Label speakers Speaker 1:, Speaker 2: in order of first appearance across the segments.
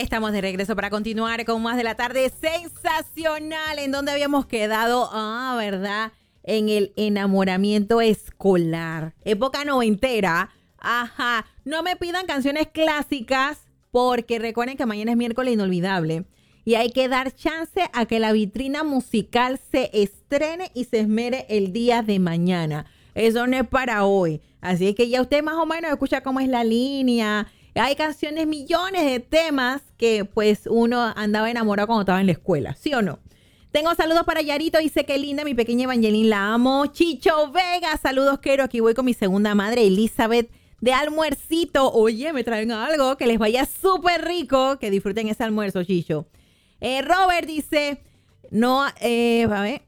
Speaker 1: Estamos de regreso para continuar con más de la tarde sensacional. ¿En donde habíamos quedado? ¿Verdad? En el enamoramiento escolar. Época noventera. Ajá. No me pidan canciones clásicas porque recuerden que mañana es miércoles inolvidable. Y hay que dar chance a que la vitrina musical se estrene y se esmere el día de mañana. Eso no es para hoy. Así es que ya usted más o menos escucha cómo es la línea. Hay canciones, millones de temas que pues uno andaba enamorado cuando estaba en la escuela. ¿Sí o no? Tengo saludos para Yarito. Dice que linda, mi pequeña Evangeline, la amo. Chicho Vega, saludos, quiero. Aquí voy con mi segunda madre, Elizabeth, de almuercito. Oye, me traen algo. Que les vaya súper rico. Que disfruten ese almuerzo, Chicho. Robert dice, no, a ver,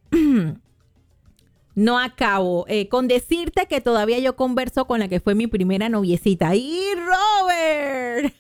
Speaker 1: no acabo. Con decirte que todavía yo converso con la que fue mi primera noviecita. ¡Y Robert!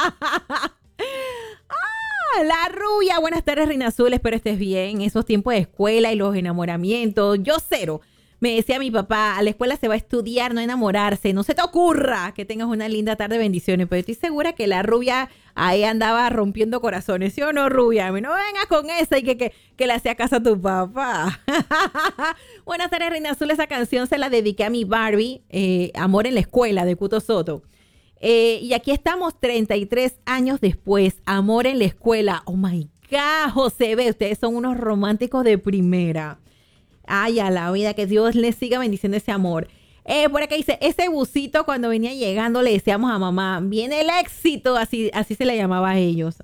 Speaker 1: La rubia. Buenas tardes, Reina Azul. Espero estés bien. Esos tiempos de escuela y los enamoramientos. Yo cero. Me decía mi papá, a la escuela se va a estudiar, no a enamorarse. No se te ocurra que tengas una linda tarde. Bendiciones. Pero estoy segura que la rubia ahí andaba rompiendo corazones. ¿Sí o no, rubia? No vengas con esa y que le hacía caso a tu papá. Buenas tardes, Reina Azul. Esa canción se la dediqué a mi Barbie, Amor en la Escuela, de Cuto Soto. Y aquí estamos 33 años después. Amor en la Escuela. Oh my God, José B. Ustedes son unos románticos de primera. Ay, a la vida, que Dios les siga bendiciendo ese amor. Por acá dice, ese busito cuando venía llegando le decíamos a mamá, viene el éxito, así se le llamaba a ellos.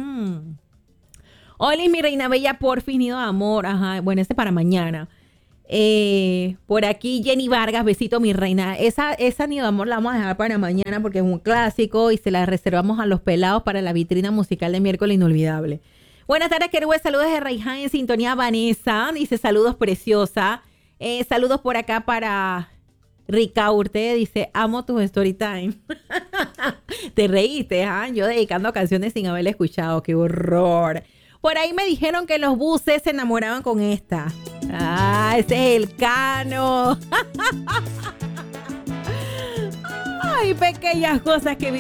Speaker 1: Oli, mi reina bella, por fin nido de amor. Ajá, bueno, ese para mañana. Por aquí Jenny Vargas, besito mi reina. Esa nido de amor la vamos a dejar para mañana porque es un clásico y se la reservamos a los pelados para la vitrina musical de miércoles inolvidable. Buenas tardes, Querube. Saludos de Raiján en sintonía. Vanessa dice saludos, preciosa. Saludos por acá para Ricaurte. Dice, amo tus story time. Te reíste, ¿ah? Yo dedicando canciones sin haberla escuchado. ¡Qué horror! Por ahí me dijeron que los buses se enamoraban con esta. Ese es el Cano. Ay, pequeñas cosas que